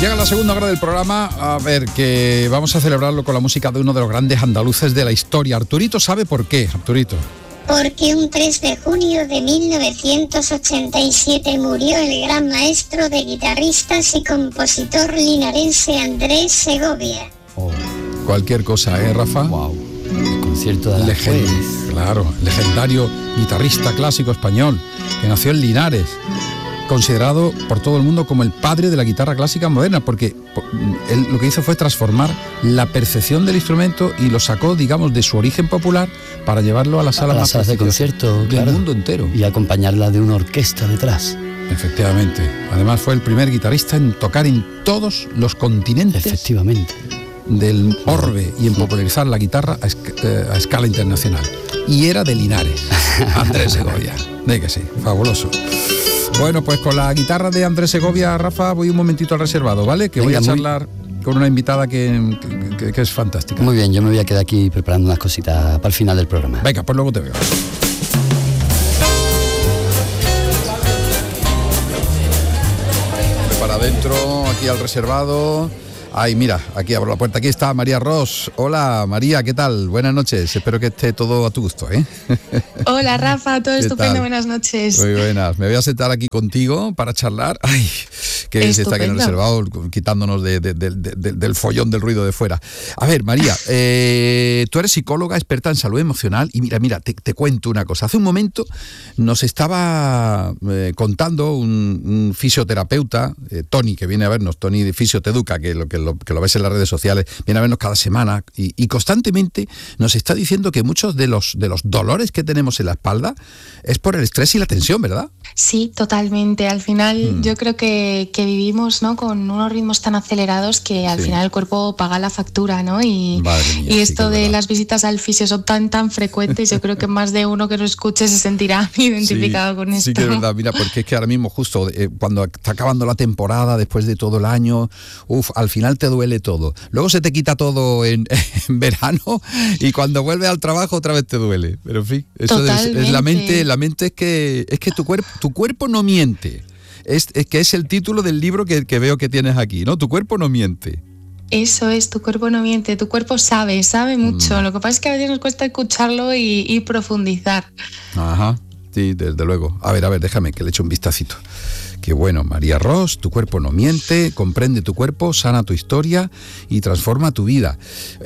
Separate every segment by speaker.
Speaker 1: Llega la segunda hora del programa, a ver, que vamos a celebrarlo con la música de uno de los grandes andaluces de la historia. Arturito sabe por qué, Arturito.
Speaker 2: Porque un 3 de junio de 1987 murió el gran maestro de guitarristas y compositor linarense Andrés Segovia.
Speaker 1: Oh, cualquier cosa, Rafa?
Speaker 3: Wow. El concierto de Aranjuez.
Speaker 1: Claro, legendario guitarrista clásico español que nació en Linares, considerado por todo el mundo como el padre de la guitarra clásica moderna, porque él lo que hizo fue transformar la percepción del instrumento y lo sacó, digamos, de su origen popular para llevarlo a las salas
Speaker 3: de concierto
Speaker 1: del mundo entero.
Speaker 3: Y acompañarla de una orquesta detrás.
Speaker 1: Efectivamente. Además fue el primer guitarrista en tocar en todos los continentes.
Speaker 3: Efectivamente.
Speaker 1: Del orbe y en popularizar la guitarra a escala internacional. Y era de Linares, Andrés Segovia. De que sí, fabuloso. Bueno, pues con la guitarra de Andrés Segovia, Rafa, voy un momentito al reservado, ¿vale? Que voy a charlar con una invitada que es fantástica.
Speaker 3: Muy bien, yo me voy a quedar aquí preparando unas cositas para el final del programa.
Speaker 1: Venga, pues luego te veo. Para adentro, aquí al reservado. Ay, mira, aquí abro la puerta. Aquí está María Ros. Hola, María, ¿qué tal? Buenas noches. Espero que esté todo a tu gusto, ¿eh?
Speaker 4: Hola, Rafa, todo estupendo. Buenas noches.
Speaker 1: Muy buenas. Me voy a sentar aquí contigo para charlar. Ay, que se está aquí en el reservado, quitándonos del follón del ruido de fuera. A ver, María, tú eres psicóloga, experta en salud emocional. Y mira, te cuento una cosa. Hace un momento nos estaba contando un fisioterapeuta, Tony, que viene a vernos, Tony de Fisio Te Educa, que lo ves en las redes sociales, viene a vernos cada semana y constantemente nos está diciendo que muchos de los dolores que tenemos en la espalda es por el estrés y la tensión, ¿verdad?
Speaker 4: Sí, totalmente. Al final yo creo que vivimos, ¿no?, con unos ritmos tan acelerados que al final el cuerpo paga la factura, ¿no? Y esto de las visitas al fisio son tan frecuentes, yo creo que más de uno que lo escuche se sentirá identificado con esto.
Speaker 1: Sí, que es verdad. Mira, porque es que ahora mismo justo cuando está acabando la temporada, después de todo el año, al final te duele todo. Luego se te quita todo en verano y cuando vuelves al trabajo otra vez te duele. Pero en fin, eso es la mente. La mente es que tu cuerpo no miente. Es que es el título del libro que veo que tienes aquí, ¿no? Tu cuerpo no miente.
Speaker 4: Eso es, tu cuerpo no miente, tu cuerpo sabe mucho. Lo que pasa es que a veces nos cuesta escucharlo y profundizar.
Speaker 1: Ajá, sí, desde luego. A ver, déjame que le eche un vistacito. Qué bueno, María Ros, tu cuerpo no miente, comprende tu cuerpo, sana tu historia y transforma tu vida.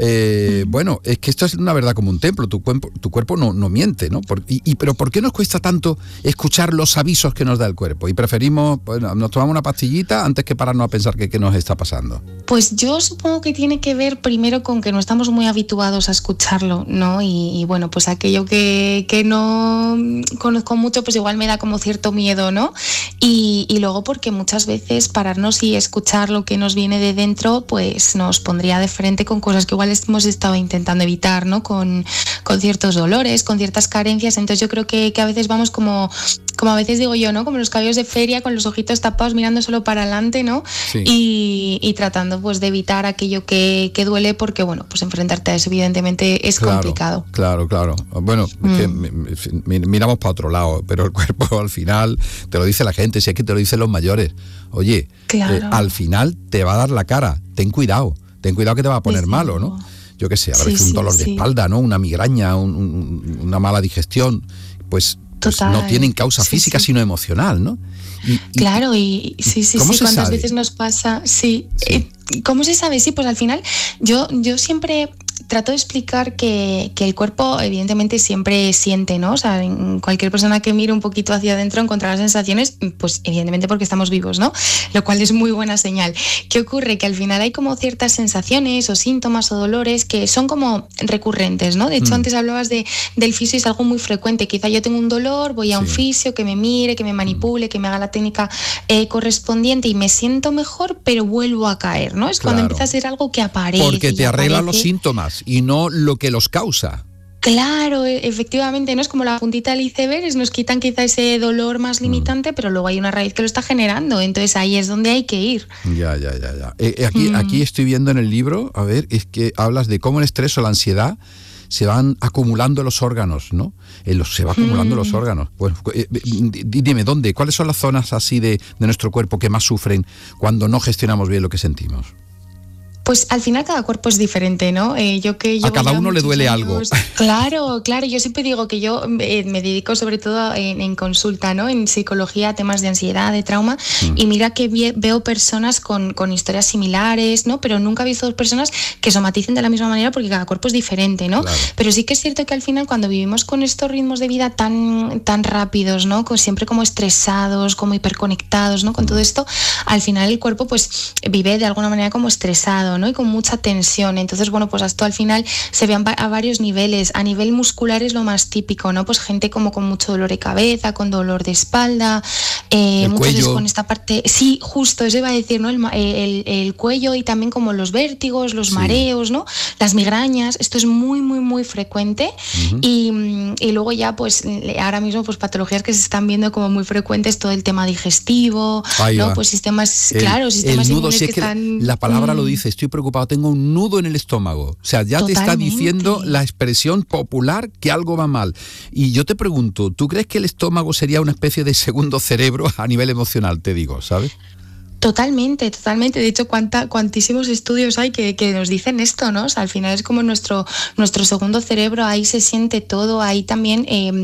Speaker 1: Bueno, es que esto es una verdad como un templo, tu cuerpo no miente, ¿no? Pero ¿por qué nos cuesta tanto escuchar los avisos que nos da el cuerpo? Y preferimos, nos tomamos una pastillita antes que pararnos a pensar qué nos está pasando.
Speaker 4: Pues yo supongo que tiene que ver primero con que no estamos muy habituados a escucharlo, ¿no? Y bueno, pues aquello que no conozco mucho, pues igual me da como cierto miedo, ¿no? Y luego porque muchas veces pararnos y escuchar lo que nos viene de dentro pues nos pondría de frente con cosas que igual hemos estado intentando evitar, ¿no? Con ciertos dolores, con ciertas carencias. Entonces yo creo que a veces vamos como a veces digo yo, ¿no? Como los caballos de feria con los ojitos tapados mirando solo para adelante, ¿no? Sí. Y tratando pues de evitar aquello que duele porque bueno, pues enfrentarte a eso evidentemente es complicado.
Speaker 1: Claro. Bueno, es que miramos para otro lado, pero el cuerpo al final te lo dice la gente, si es que te lo dicen los mayores. Oye, al final te va a dar la cara, ten cuidado que te va a poner malo, ¿no? Yo qué sé, habrá un dolor de espalda, ¿no? Una migraña, una mala digestión, pues no tienen causa física sino emocional, ¿no?
Speaker 4: Claro, y sí, ¿cuántas veces nos pasa? Sí. ¿Cómo se sabe? Sí, pues al final yo siempre trato de explicar que el cuerpo evidentemente siempre siente, ¿no? O sea, en cualquier persona que mire un poquito hacia adentro encontrará sensaciones, pues evidentemente porque estamos vivos, ¿no? Lo cual es muy buena señal. ¿Qué ocurre? Que al final hay como ciertas sensaciones o síntomas o dolores que son como recurrentes, ¿no? De hecho, antes hablabas del fisio, es algo muy frecuente. Quizá yo tengo un dolor, voy a un fisio que me mire, que me manipule, que me haga la técnica correspondiente y me siento mejor, pero vuelvo a caer, ¿no? Es cuando empieza a ser algo que aparece.
Speaker 1: Porque te arreglan los síntomas y no lo que los causa.
Speaker 4: Claro, efectivamente, ¿no? Es como la puntita del iceberg, nos quitan quizá ese dolor más limitante, pero luego hay una raíz que lo está generando, entonces ahí es donde hay que ir.
Speaker 1: Ya. Aquí estoy viendo en el libro, a ver, es que hablas de cómo el estrés o la ansiedad se van acumulando los órganos, ¿no? Se va acumulando los órganos. Pues, dime, ¿dónde? ¿Cuáles son las zonas así de nuestro cuerpo que más sufren cuando no gestionamos bien lo que sentimos?
Speaker 4: Pues al final cada cuerpo es diferente, ¿no?
Speaker 1: A cada uno le duele algo.
Speaker 4: Claro, yo siempre digo que yo me dedico sobre todo en consulta, ¿no? En psicología, temas de ansiedad, de trauma, y mira que veo personas con historias similares, ¿no? Pero nunca he visto personas que somaticen de la misma manera porque cada cuerpo es diferente, ¿no?
Speaker 1: Claro.
Speaker 4: Pero sí que es cierto que al final cuando vivimos con estos ritmos de vida tan rápidos, ¿no? Siempre como estresados, como hiperconectados, ¿no? Con todo esto, al final el cuerpo pues vive de alguna manera como estresado, ¿no? Y con mucha tensión. Entonces, bueno, pues esto al final se ve a varios niveles. A nivel muscular es lo más típico, ¿no? Pues gente como con mucho dolor de cabeza, con dolor de espalda, muchas veces con esta parte, sí, justo, eso iba a decir, ¿no? El cuello y también como los vértigos, los mareos, ¿no? Las migrañas, esto es muy, muy, muy frecuente. Y luego ya, pues, ahora mismo, pues patologías que se están viendo como muy frecuentes, todo el tema digestivo, ¿no? Pues sistemas inmunes que están...
Speaker 1: La palabra lo dice, estoy preocupado, tengo un nudo en el estómago. O sea, ya
Speaker 4: Totalmente.
Speaker 1: Te está diciendo la expresión popular que algo va mal. Y yo te pregunto, ¿tú crees que el estómago sería una especie de segundo cerebro a nivel emocional? Te digo, ¿sabes?
Speaker 4: Totalmente. De hecho, cuantísimos estudios hay que nos dicen esto, ¿no? O sea, al final es como nuestro segundo cerebro, ahí se siente todo, ahí también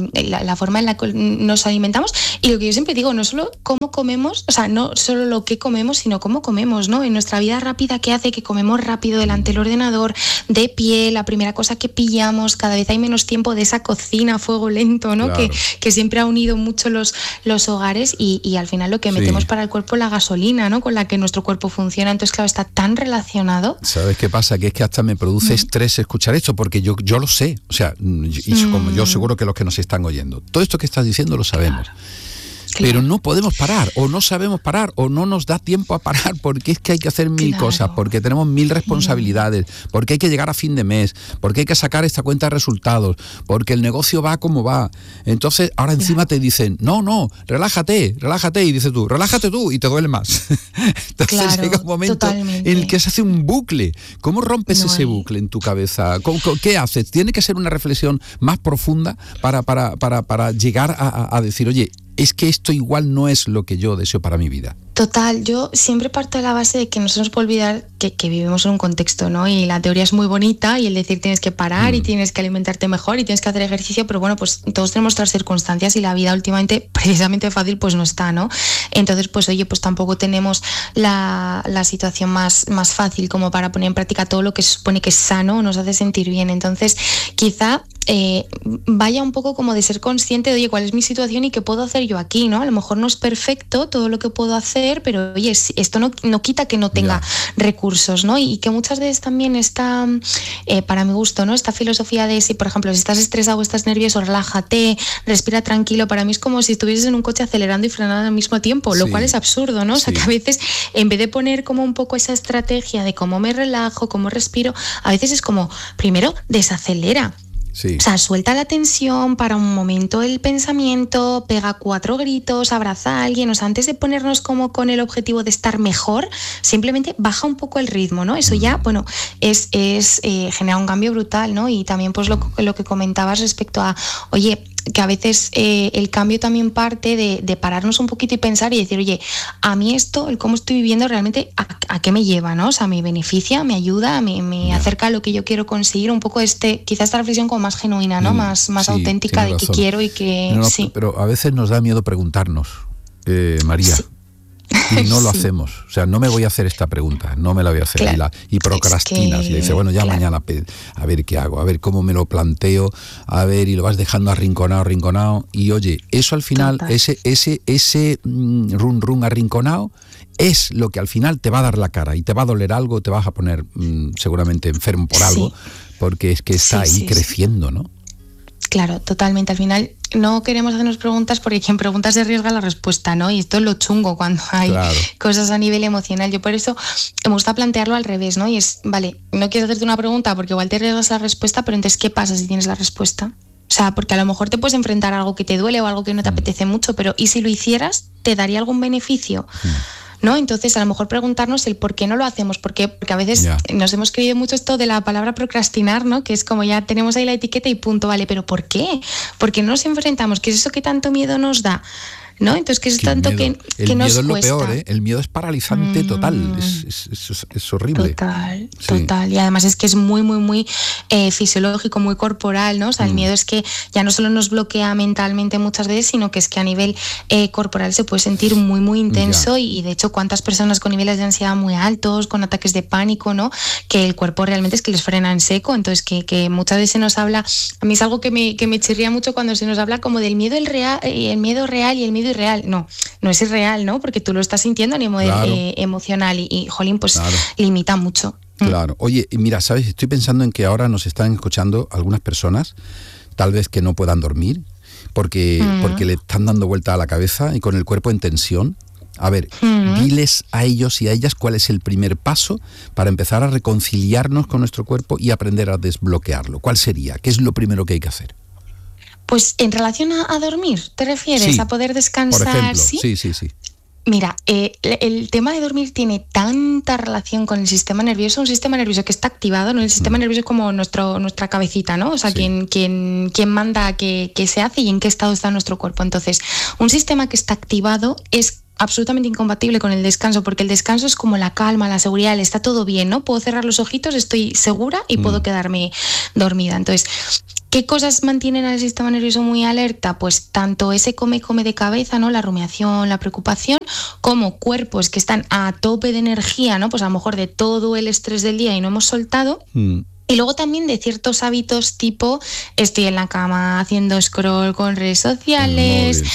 Speaker 4: la forma en la que nos alimentamos. Y lo que yo siempre digo, no solo cómo comemos, o sea, no solo lo que comemos, sino cómo comemos, ¿no? En nuestra vida rápida, ¿qué hace? Que comemos rápido delante del ordenador, de pie, la primera cosa que pillamos, cada vez hay menos tiempo de esa cocina a fuego lento, ¿no?
Speaker 1: Claro.
Speaker 4: Que siempre ha unido mucho los hogares y al final lo que metemos para el cuerpo es la gasolina, ¿no? Con la que nuestro cuerpo funciona. Entonces, claro, está tan relacionado.
Speaker 1: ¿Sabes qué pasa? Que es que hasta me produce estrés escuchar esto, porque yo lo sé. O sea, y como yo seguro que los que nos están oyendo. Todo esto que estás diciendo lo sabemos. Claro. Pero no podemos parar, o no sabemos parar, o no nos da tiempo a parar, porque es que hay que hacer mil cosas, porque tenemos mil responsabilidades, porque hay que llegar a fin de mes, porque hay que sacar esta cuenta de resultados, porque el negocio va como va. Entonces, ahora encima te dicen, no, relájate, y dices tú, relájate tú, y te duele más. Entonces llega un momento en el que se hace un bucle. ¿Cómo rompes ese bucle en tu cabeza? ¿Qué haces? Tiene que ser una reflexión más profunda para llegar a decir, oye, es que esto igual no es lo que yo deseo para mi vida.
Speaker 4: Total, yo siempre parto de la base de que no se nos puede olvidar que vivimos en un contexto, ¿no? Y la teoría es muy bonita y el decir tienes que parar y tienes que alimentarte mejor y tienes que hacer ejercicio, pero bueno, pues todos tenemos nuestras circunstancias y la vida últimamente precisamente fácil pues no está, ¿no? Entonces, pues oye, pues tampoco tenemos la situación más fácil como para poner en práctica todo lo que se supone que es sano o nos hace sentir bien. Entonces, quizá vaya un poco como de ser consciente de, oye, ¿cuál es mi situación y qué puedo hacer yo aquí, ¿no? A lo mejor no es perfecto todo lo que puedo hacer, pero oye, esto no quita que no tenga recursos, ¿no? Y que muchas veces también está, para mi gusto, ¿no? Esta filosofía de si, por ejemplo, si estás estresado o estás nervioso, relájate, respira tranquilo. Para mí es como si estuvieses en un coche acelerando y frenando al mismo tiempo, lo cual es absurdo, ¿no? O sea, que a veces, en vez de poner como un poco esa estrategia de cómo me relajo, cómo respiro, a veces es como, primero, desacelera.
Speaker 1: Sí.
Speaker 4: O sea, suelta la tensión, para un momento el pensamiento, pega 4 gritos, abraza a alguien. O sea, antes de ponernos como con el objetivo de estar mejor, simplemente baja un poco el ritmo, ¿no? Eso ya, bueno, es genera un cambio brutal, ¿no? Y también pues lo que comentabas respecto a, oye, que a veces el cambio también parte de pararnos un poquito y pensar y decir, oye, a mí esto, el cómo estoy viviendo realmente, ¿a qué me lleva, no? O sea, me beneficia, me ayuda, me acerca a lo que yo quiero conseguir, un poco quizás esta reflexión como más genuina, ¿no? Más auténtica de qué quiero y que... sí.
Speaker 1: Pero a veces nos da miedo preguntarnos, María. Sí. Y no lo hacemos, o sea, no me voy a hacer esta pregunta, no me la voy a hacer, y procrastinas, y dices, bueno, ya mañana, a ver qué hago, a ver cómo me lo planteo, a ver, y lo vas dejando arrinconado, y oye, eso al final, ese run arrinconado, es lo que al final te va a dar la cara, y te va a doler algo, te vas a poner seguramente enfermo por algo, porque es que está ahí creciendo, ¿no?
Speaker 4: Claro, totalmente. Al final no queremos hacernos preguntas porque quien pregunta se arriesga la respuesta, ¿no? Y esto es lo chungo cuando hay cosas a nivel emocional. Yo por eso me gusta plantearlo al revés, ¿no? Y es, vale, no quieres hacerte una pregunta porque igual te arriesgas la respuesta, pero entonces, ¿qué pasa si tienes la respuesta? O sea, porque a lo mejor te puedes enfrentar a algo que te duele o algo que no te apetece mucho, pero ¿y si lo hicieras? ¿Te daría algún beneficio? ¿No? Entonces, a lo mejor preguntarnos el por qué no lo hacemos, porque a veces nos hemos creído mucho esto de la palabra procrastinar, ¿no? Que es como ya tenemos ahí la etiqueta y punto, vale, pero ¿por qué? ¿Por qué no nos enfrentamos? ¿Qué es eso que tanto miedo nos da? ¿No? Entonces, ¿qué es tanto que nos cuesta? El miedo es lo peor,
Speaker 1: ¿eh? El miedo es paralizante total, es horrible.
Speaker 4: Total. Y además es que es muy, muy, muy fisiológico, muy corporal, ¿no? O sea, el miedo es que ya no solo nos bloquea mentalmente muchas veces, sino que es que a nivel corporal se puede sentir muy, muy intenso y de hecho, ¿cuántas personas con niveles de ansiedad muy altos, con ataques de pánico, ¿no? Que el cuerpo realmente es que les frena en seco, entonces que muchas veces se nos habla, a mí es algo que me chirría mucho cuando se nos habla como del miedo real y el miedo irreal. No es irreal, ¿no? Porque tú lo estás sintiendo a nivel emocional y jolín, pues limita mucho.
Speaker 1: Claro. Oye, mira, ¿sabes? Estoy pensando en que ahora nos están escuchando algunas personas, tal vez que no puedan dormir, porque le están dando vuelta a la cabeza y con el cuerpo en tensión. A ver, diles a ellos y a ellas cuál es el primer paso para empezar a reconciliarnos con nuestro cuerpo y aprender a desbloquearlo. ¿Cuál sería? ¿Qué es lo primero que hay que hacer?
Speaker 4: Pues en relación a dormir, ¿te refieres?
Speaker 1: Sí,
Speaker 4: a poder descansar.
Speaker 1: Por ejemplo,
Speaker 4: sí. Mira, el tema de dormir tiene tanta relación con el sistema nervioso, un sistema nervioso que está activado, ¿no? El sistema nervioso es como nuestra cabecita, ¿no? O sea, quien manda qué se hace y en qué estado está nuestro cuerpo. Entonces, un sistema que está activado es absolutamente incompatible con el descanso, porque el descanso es como la calma, la seguridad, está todo bien, ¿no? Puedo cerrar los ojitos, estoy segura y puedo quedarme dormida. Entonces, ¿qué cosas mantienen al sistema nervioso muy alerta? Pues tanto ese come de cabeza, ¿no? La rumiación, la preocupación, como cuerpos que están a tope de energía, ¿no? Pues a lo mejor de todo el estrés del día y no hemos soltado. Y luego también de ciertos hábitos tipo estoy en la cama haciendo scroll con redes sociales,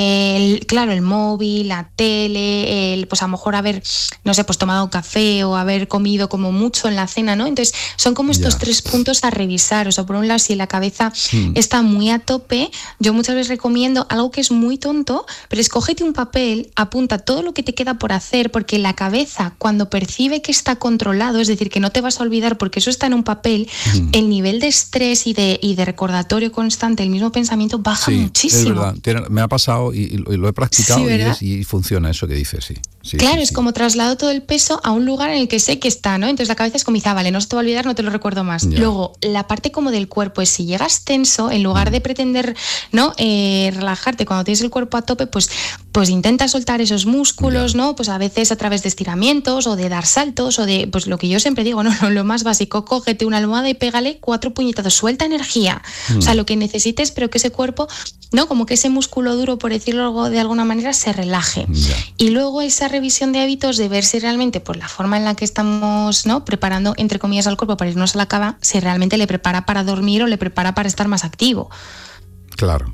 Speaker 4: el móvil, la tele, pues a lo mejor haber, no sé, pues tomado café o haber comido como mucho en la cena, ¿no? Entonces son como estos 3 puntos a revisar. O sea, por un lado, si la cabeza está muy a tope, yo muchas veces recomiendo algo que es muy tonto, pero escógete un papel, apunta todo lo que te queda por hacer, porque la cabeza cuando percibe que está controlado, es decir, que no te vas a olvidar porque eso está en un papel, el nivel de estrés y de recordatorio constante, el mismo pensamiento baja muchísimo.
Speaker 1: Es verdad, me ha pasado y lo he practicado y funciona eso que dices,
Speaker 4: Claro, es como traslado todo el peso a un lugar en el que sé que está, ¿no? Entonces la cabeza es como, vale, no se te va a olvidar, no te lo recuerdo más. Luego, la parte como del cuerpo es si llegas tenso, en lugar de pretender, ¿no? Relajarte cuando tienes el cuerpo a tope, pues intenta soltar esos músculos, ¿no? Pues a veces a través de estiramientos o de dar saltos o de, pues lo que yo siempre digo, ¿no? Lo más básico, cógete una almohada y pégale 4 puñetazos, suelta energía. O sea, lo que necesites, pero que ese cuerpo, ¿no? Como que ese músculo duro, por decirlo de alguna manera, se relaje. Y luego esa revisión de hábitos de ver si realmente, por la forma en la que estamos, ¿no? Preparando, entre comillas, al cuerpo para irnos a la cama, si realmente le prepara para dormir o le prepara para estar más activo.
Speaker 1: Claro.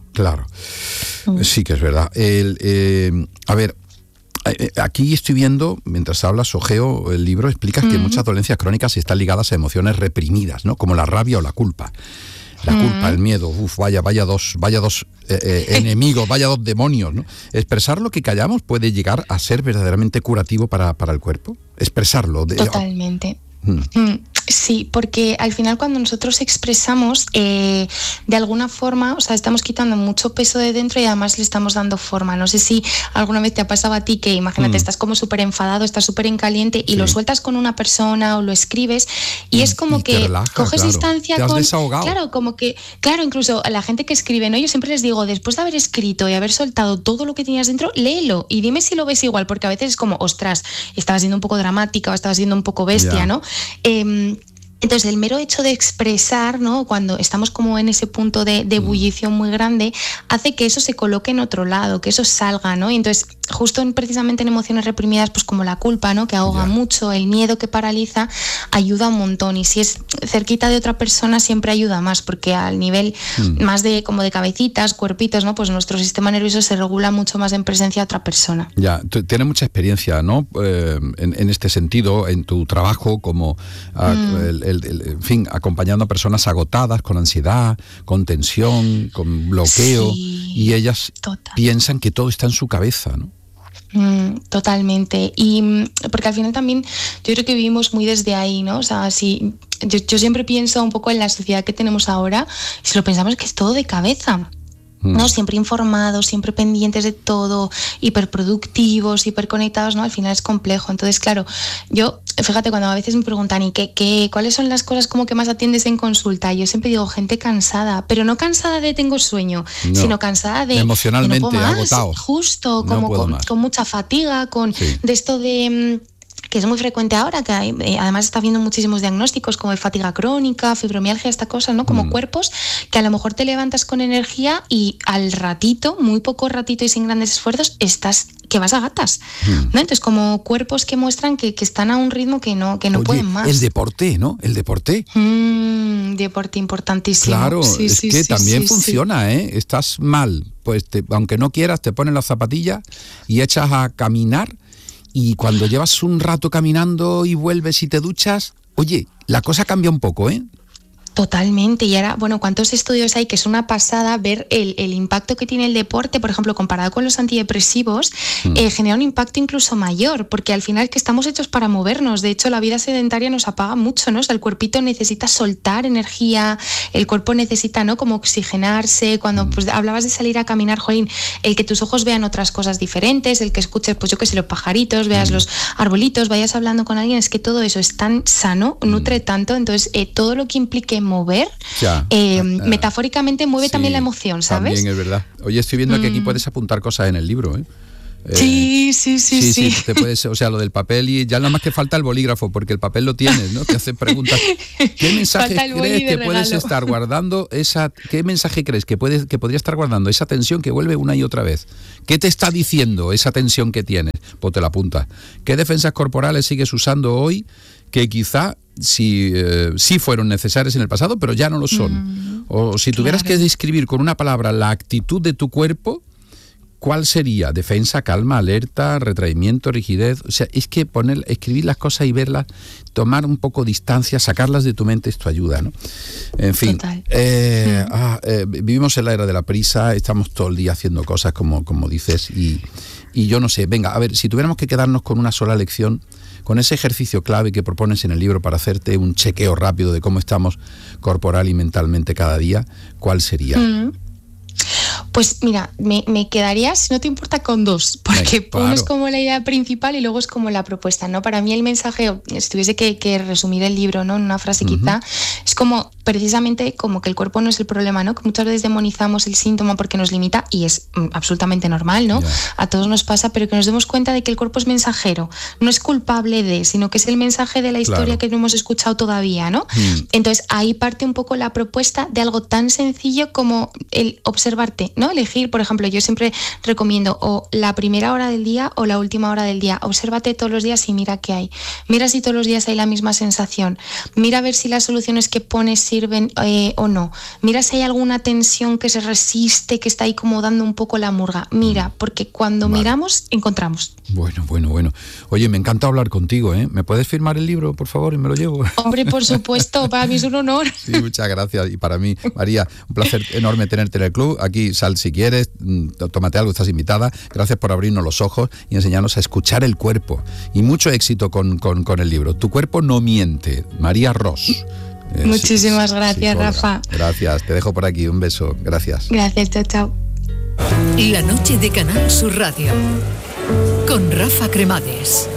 Speaker 1: Sí que es verdad. A ver, aquí estoy viendo, mientras hablas, ojeo el libro, explicas que muchas dolencias crónicas están ligadas a emociones reprimidas, ¿no? Como la rabia o la culpa. La culpa, el miedo, vaya dos enemigos, vaya 2 demonios, ¿no? ¿Expresar lo que callamos puede llegar a ser verdaderamente curativo para el cuerpo? Expresarlo.
Speaker 4: Totalmente. Sí, porque al final cuando nosotros expresamos, de alguna forma, o sea, estamos quitando mucho peso de dentro y además le estamos dando forma. No sé si alguna vez te ha pasado a ti que, imagínate, estás como súper enfadado, estás súper en caliente y lo sueltas con una persona o lo escribes y es como que relaja, coges distancia
Speaker 1: te has
Speaker 4: con...
Speaker 1: desahogado.
Speaker 4: Claro, incluso a la gente que escribe, ¿no? Yo siempre les digo, después de haber escrito y haber soltado todo lo que tenías dentro, léelo y dime si lo ves igual, porque a veces es como, ostras, estabas siendo un poco dramática o estabas siendo un poco bestia, ¿no? Entonces, el mero hecho de expresar, ¿no? Cuando estamos como en ese punto de ebullición muy grande, hace que eso se coloque en otro lado, que eso salga, ¿no? Y entonces, justo precisamente en emociones reprimidas, pues como la culpa, ¿no? Que ahoga mucho, el miedo que paraliza, ayuda un montón. Y si es cerquita de otra persona siempre ayuda más, porque al nivel más de como de cabecitas, cuerpitos, ¿no? Pues nuestro sistema nervioso se regula mucho más en presencia de otra persona.
Speaker 1: Ya, tú tienes mucha experiencia, ¿no? En este sentido, en tu trabajo como, en fin, acompañando a personas agotadas, con ansiedad, con tensión, con bloqueo, y ellas piensan que todo está en su cabeza, ¿no?
Speaker 4: Totalmente. Y porque al final también yo creo que vivimos muy desde ahí, ¿no? O sea, si yo siempre pienso un poco en la sociedad que tenemos ahora, y si lo pensamos que es todo de cabeza, ¿no? Siempre informados, siempre pendientes de todo, hiperproductivos, hiperconectados, ¿no? Al final es complejo. Entonces, claro, yo, fíjate, cuando a veces me preguntan ¿y cuáles son las cosas como que más atiendes en consulta? Yo siempre digo gente cansada, pero no cansada de tengo sueño, sino cansada de
Speaker 1: emocionalmente
Speaker 4: no puedo más,
Speaker 1: agotado.
Speaker 4: Justo, como con mucha fatiga, de esto de que es muy frecuente ahora, que además está habiendo muchísimos diagnósticos como de fatiga crónica, fibromialgia, esta cosa, ¿no? Como cuerpos que a lo mejor te levantas con energía y al ratito, muy poco ratito y sin grandes esfuerzos, que vas a gatas, ¿no? Entonces, como cuerpos que muestran que están a un ritmo que no pueden más.
Speaker 1: El deporte, ¿no? El deporte.
Speaker 4: Deporte importantísimo.
Speaker 1: Claro, también funciona, ¿eh? Estás mal, pues aunque no quieras, te pones las zapatillas y echas a caminar. Y cuando llevas un rato caminando y vuelves y te duchas, oye, la cosa cambia un poco, ¿eh?
Speaker 4: Totalmente, y ahora, bueno, ¿cuántos estudios hay? Que es una pasada ver el impacto que tiene el deporte, por ejemplo, comparado con los antidepresivos, genera un impacto incluso mayor, porque al final que estamos hechos para movernos. De hecho, la vida sedentaria nos apaga mucho, ¿no? O sea, el cuerpito necesita soltar energía, el cuerpo necesita, ¿no? Como oxigenarse. Cuando pues hablabas de salir a caminar, jolín, el que tus ojos vean otras cosas diferentes, el que escuches, pues yo qué sé, los pajaritos, veas los arbolitos, vayas hablando con alguien, es que todo eso es tan sano, nutre tanto. Entonces, todo lo que implique mover, metafóricamente mueve también la emoción, ¿sabes?
Speaker 1: También es verdad. Oye, estoy viendo que aquí puedes apuntar cosas en el libro, ¿eh?
Speaker 4: Sí.
Speaker 1: Te puedes, o sea, lo del papel, y ya nada más que falta el bolígrafo, porque el papel lo tienes, ¿no? Te hacen preguntas. ¿Qué mensaje crees que puedes estar guardando qué mensaje crees que podría estar guardando esa tensión que vuelve una y otra vez? ¿Qué te está diciendo esa tensión que tienes? Pues te la apuntas. ¿Qué defensas corporales sigues usando hoy que quizá sí fueron necesarias en el pasado, pero ya no lo son? O si tuvieras que describir con una palabra la actitud de tu cuerpo, ¿cuál sería? Defensa, calma, alerta, retraimiento, rigidez. O sea, es que escribir las cosas y verlas, tomar un poco distancia, sacarlas de tu mente, esto ayuda, ¿no? En fin, vivimos en la era de la prisa, estamos todo el día haciendo cosas como dices, y yo no sé, venga, a ver, si tuviéramos que quedarnos con una sola lección, con ese ejercicio clave que propones en el libro para hacerte un chequeo rápido de cómo estamos corporal y mentalmente cada día, ¿cuál sería?
Speaker 4: Pues mira, me quedaría, si no te importa, con dos, porque uno es como la idea principal y luego es como la propuesta, ¿no? Para mí el mensaje, si tuviese que resumir el libro, ¿no? En una frase quizá, es como precisamente como que el cuerpo no es el problema, ¿no? Que muchas veces demonizamos el síntoma porque nos limita, y es absolutamente normal, ¿no? A todos nos pasa, pero que nos demos cuenta de que el cuerpo es mensajero, no es culpable de, sino que es el mensaje de la historia que no hemos escuchado todavía, ¿no? Entonces ahí parte un poco la propuesta de algo tan sencillo como el observarte, ¿no? Elegir, por ejemplo, yo siempre recomiendo o la primera hora del día o la última hora del día. Obsérvate todos los días y mira qué hay. Mira si todos los días hay la misma sensación. Mira a ver si las soluciones que pones sirven o no. Mira si hay alguna tensión que se resiste, que está ahí como dando un poco la murga. Mira, porque cuando miramos, encontramos. Bueno.
Speaker 1: Oye, me encanta hablar contigo, ¿eh? ¿Me puedes firmar el libro, por favor, y me lo llevo?
Speaker 4: Hombre, por supuesto, para mí es un honor.
Speaker 1: Sí, muchas gracias. Y para mí, María, un placer enorme tenerte en el club. Aquí sal si quieres, tómate algo, estás invitada. Gracias por abrirnos los ojos y enseñarnos a escuchar el cuerpo. Y mucho éxito con el libro. Tu cuerpo no miente. María Ros.
Speaker 4: Muchísimas gracias, psicóloga. Rafa.
Speaker 1: Gracias, te dejo por aquí. Un beso. Gracias.
Speaker 4: Gracias, chao.
Speaker 5: La noche de Canal Sur Radio con Rafa Cremades.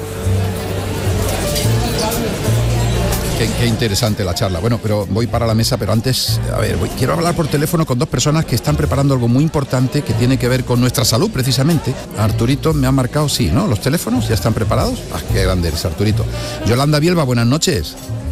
Speaker 1: Qué interesante la charla. Bueno, pero voy para la mesa, pero antes, quiero hablar por teléfono con dos personas que están preparando algo muy importante que tiene que ver con nuestra salud, precisamente. Arturito me ha marcado, sí, ¿no? ¿Los teléfonos ya están preparados? Qué grande eres, Arturito. Yolanda Bielba, buenas noches.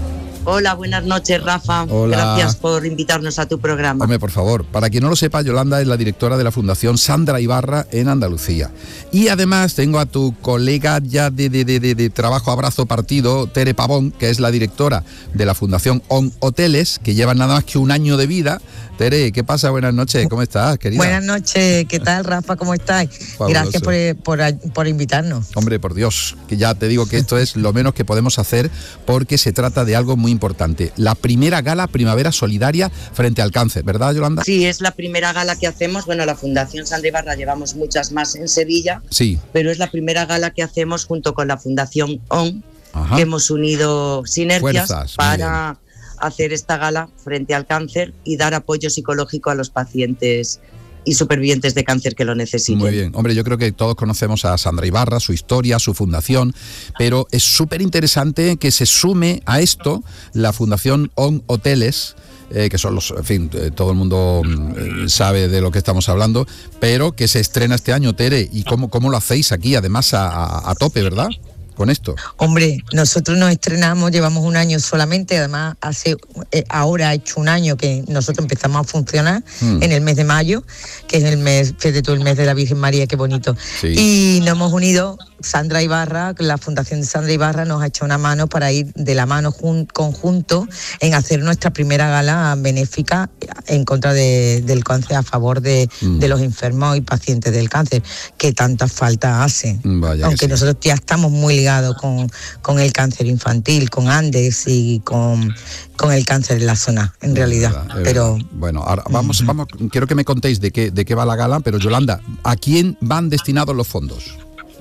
Speaker 6: Hola, buenas noches, Rafa.
Speaker 1: Hola.
Speaker 6: Gracias por invitarnos a tu programa.
Speaker 1: Hombre, por favor, para quien no lo sepa, Yolanda es la directora de la Fundación Sandra Ibarra en Andalucía. Y además tengo a tu colega ya de trabajo a brazo partido, Tere Pavón, que es la directora de la Fundación ON Hoteles, que llevan nada más que un año de vida. Tere, ¿qué pasa? Buenas noches, ¿cómo estás, querida?
Speaker 7: Buenas noches, ¿qué tal, Rafa? ¿Cómo estáis?
Speaker 1: Fabuloso.
Speaker 7: Gracias por invitarnos.
Speaker 1: Hombre, por Dios, que ya te digo que esto es lo menos que podemos hacer porque se trata de algo muy importante. La primera gala Primavera Solidaria frente al cáncer, ¿verdad, Yolanda?
Speaker 6: Sí, es la primera gala que hacemos. Bueno, la Fundación Sandra Ibarra llevamos muchas más en Sevilla,
Speaker 1: Sí.
Speaker 6: pero es la primera gala que hacemos junto con la Fundación ON,
Speaker 1: Ajá.
Speaker 6: que hemos unido sinergias
Speaker 1: Fuerzas, muy
Speaker 6: para hacer esta gala frente al cáncer y dar apoyo psicológico a los pacientes y supervivientes de cáncer que lo necesiten.
Speaker 1: Muy bien. Hombre, yo creo que todos conocemos a Sandra Ibarra, su historia, su fundación, pero es súper interesante que se sume a esto la Fundación ON Hoteles, que son los, en fin, todo el mundo sabe de lo que estamos hablando, pero que se estrena este año, Tere. ¿Y cómo lo hacéis aquí, además, a tope, verdad? Con esto.
Speaker 7: Hombre, nosotros nos estrenamos, llevamos un año solamente, además ahora ha hecho un año que nosotros empezamos a funcionar en el mes de mayo, que es el mes, fíjate tú, el mes de la Virgen María, qué bonito.
Speaker 1: Sí.
Speaker 7: Y nos hemos unido, Sandra Ibarra, la Fundación de Sandra Ibarra nos ha hecho una mano para ir de la mano conjunto en hacer nuestra primera gala benéfica en contra del cáncer, a favor de los enfermos y pacientes del cáncer, que tanta falta hace.
Speaker 1: Vaya,
Speaker 7: aunque
Speaker 1: sí.
Speaker 7: nosotros ya estamos muy ligados con el cáncer infantil, con Andes y con el cáncer en la zona, en realidad. Pero
Speaker 1: bueno, ahora vamos, quiero que me contéis de qué va la gala, pero Yolanda, ¿a quién van destinados los fondos?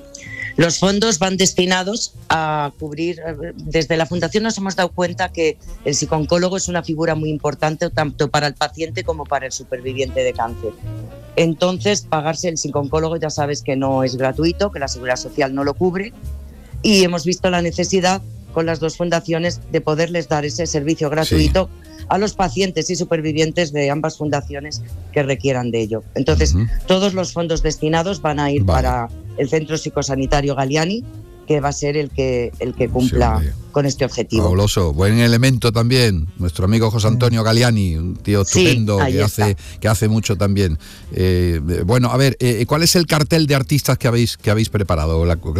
Speaker 6: Los fondos van destinados a cubrir, desde la Fundación nos hemos dado cuenta que el psicooncólogo es una figura muy importante tanto para el paciente como para el superviviente de cáncer. Entonces, pagarse el psicooncólogo ya sabes que no es gratuito, que la Seguridad Social no lo cubre, y hemos visto la necesidad con las dos fundaciones de poderles dar ese servicio gratuito a los pacientes y supervivientes de ambas fundaciones que requieran de ello. Entonces, todos los fondos destinados van a ir para el Centro Psicosanitario Galiani, que va a ser el que cumpla con este objetivo.
Speaker 1: Fabuloso, buen elemento también, nuestro amigo José Antonio Galiani, un tío estupendo que hace mucho también. Bueno, a ver, ¿cuál es el cartel de artistas que habéis preparado?